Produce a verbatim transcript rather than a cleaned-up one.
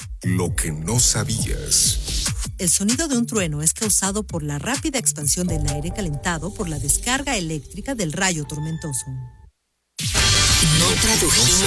Lo que no sabías. El sonido de un trueno es causado por la rápida expansión del aire calentado por la descarga eléctrica del rayo tormentoso. No tradujimos